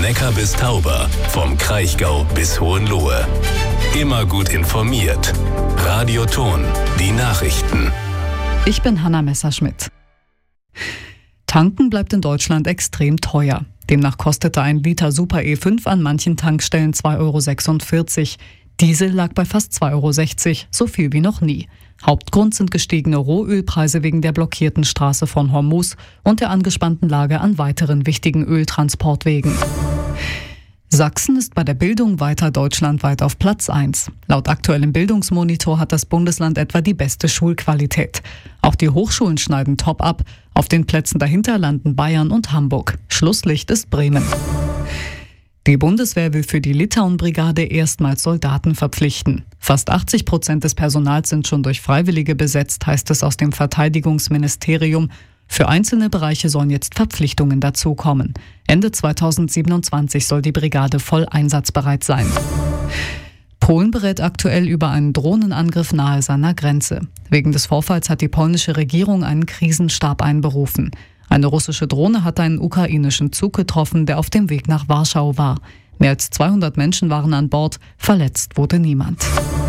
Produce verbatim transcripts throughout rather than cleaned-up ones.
Neckar bis Tauber, vom Kraichgau bis Hohenlohe. Immer gut informiert. Radio Ton, die Nachrichten. Ich bin Hanna Messerschmidt. Tanken bleibt in Deutschland extrem teuer. Demnach kostete ein Liter Super E fünf an manchen Tankstellen zwei Euro sechsundvierzig. Diesel lag bei fast zwei Euro sechzig, so viel wie noch nie. Hauptgrund sind gestiegene Rohölpreise wegen der blockierten Straße von Hormuz und der angespannten Lage an weiteren wichtigen Öltransportwegen. Sachsen ist bei der Bildung weiter deutschlandweit auf Platz eins. Laut aktuellem Bildungsmonitor hat das Bundesland etwa die beste Schulqualität. Auch die Hochschulen schneiden top ab. Auf den Plätzen dahinter landen Bayern und Hamburg. Schlusslicht ist Bremen. Die Bundeswehr will für die Litauen-Brigade erstmals Soldaten verpflichten. Fast achtzig Prozent des Personals sind schon durch Freiwillige besetzt, heißt es aus dem Verteidigungsministerium. Für einzelne Bereiche sollen jetzt Verpflichtungen dazukommen. Ende zweitausendsiebenundzwanzig soll die Brigade voll einsatzbereit sein. Polen berät aktuell über einen Drohnenangriff nahe seiner Grenze. Wegen des Vorfalls hat die polnische Regierung einen Krisenstab einberufen. Eine russische Drohne hat einen ukrainischen Zug getroffen, der auf dem Weg nach Warschau war. Mehr als zweihundert Menschen waren an Bord, verletzt wurde niemand.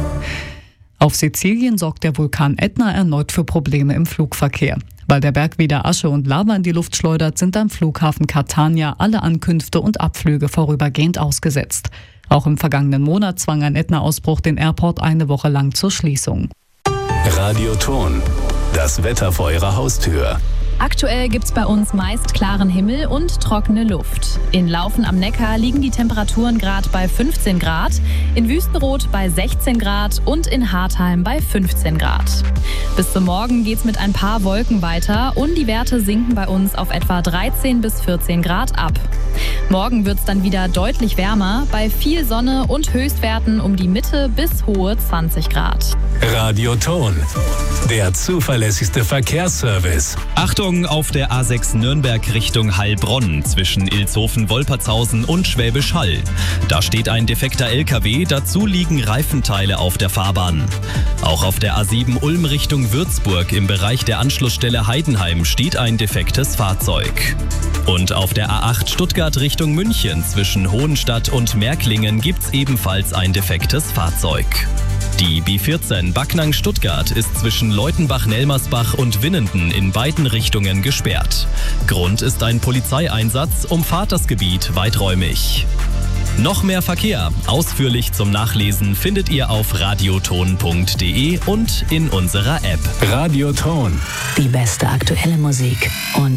Auf Sizilien sorgt der Vulkan Ätna erneut für Probleme im Flugverkehr. Weil der Berg wieder Asche und Lava in die Luft schleudert, sind am Flughafen Catania alle Ankünfte und Abflüge vorübergehend ausgesetzt. Auch im vergangenen Monat zwang ein Ätna-Ausbruch den Airport eine Woche lang zur Schließung. Radio Ton, das Wetter vor Ihrer Haustür. Aktuell gibt's bei uns meist klaren Himmel und trockene Luft. In Laufen am Neckar liegen die Temperaturen gerade bei fünfzehn Grad, in Wüstenrot bei sechzehn Grad und in Hartheim bei fünfzehn Grad. Bis zum Morgen geht's mit ein paar Wolken weiter und die Werte sinken bei uns auf etwa dreizehn bis vierzehn Grad ab. Morgen wird's dann wieder deutlich wärmer, bei viel Sonne und Höchstwerten um die Mitte bis hohe zwanzig Grad. Radio Ton, der zuverlässigste Verkehrsservice. Achtung auf der A sechs Nürnberg Richtung Heilbronn zwischen Ilshofen-Wolpertshausen und Schwäbisch Hall. Da steht ein defekter L K W, dazu liegen Reifenteile auf der Fahrbahn. Auch auf der A sieben Ulm Richtung Würzburg im Bereich der Anschlussstelle Heidenheim steht ein defektes Fahrzeug. Und auf der A acht Stuttgart Richtung München zwischen Hohenstadt und Märklingen gibt's ebenfalls ein defektes Fahrzeug. Die B vierzehn Backnang-Stuttgart ist zwischen Leutenbach-Nelmersbach und Winnenden in beiden Richtungen gesperrt. Grund ist ein Polizeieinsatz, umfahrt das Gebiet weiträumig. Noch mehr Verkehr, ausführlich zum Nachlesen, findet ihr auf radioton punkt de und in unserer App. Radio Ton. Die beste aktuelle Musik und